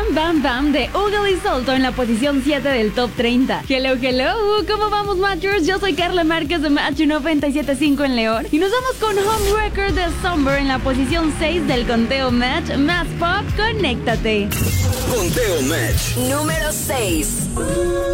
Bam Bam Bam de Ugly Solto en la posición 7 del Top 30. Hello, hello, ¿cómo vamos, Matchers? Yo soy Carla Márquez de Match 97.5 en León. Y nos vamos con Home Record de Somber en la posición 6 del conteo Match. Más pop, conéctate. Conteo Match número 6.